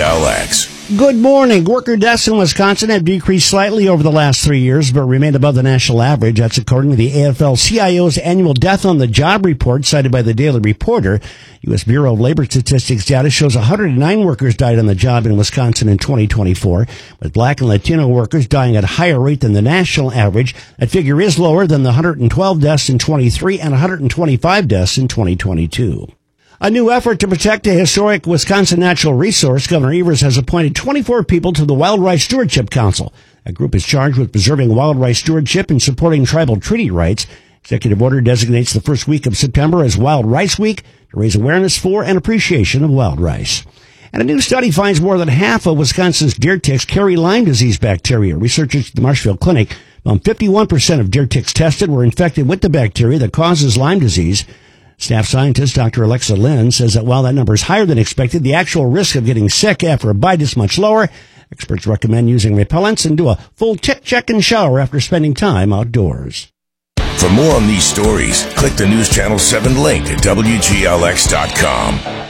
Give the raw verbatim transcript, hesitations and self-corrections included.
L X. Good morning. Worker deaths in Wisconsin have decreased slightly over the last three years, but remained above the national average. That's according to the A F L C I O's annual Death on the Job report cited by the Daily Reporter. U S Bureau of Labor Statistics data shows one hundred nine workers died on the job in Wisconsin in twenty twenty-four, with Black and Latino workers dying at a higher rate than the national average. That figure is lower than the one hundred twelve deaths in twenty-three and one hundred twenty-five deaths in twenty twenty-two. A new effort to protect a historic Wisconsin natural resource. Governor Evers has appointed twenty-four people to the Wild Rice Stewardship Council. That group is charged with preserving wild rice stewardship and supporting tribal treaty rights. Executive order designates the first week of September as Wild Rice Week to raise awareness for and appreciation of wild rice. And a new study finds more than half of Wisconsin's deer ticks carry Lyme disease bacteria. Researchers at the Marshfield Clinic found fifty-one percent of deer ticks tested were infected with the bacteria that causes Lyme disease. Staff scientist Doctor Alexa Lynn says that while that number is higher than expected, the actual risk of getting sick after a bite is much lower. Experts recommend using repellents and do a full tick check and shower after spending time outdoors. For more on these stories, click the News Channel seven link at W G L X dot com.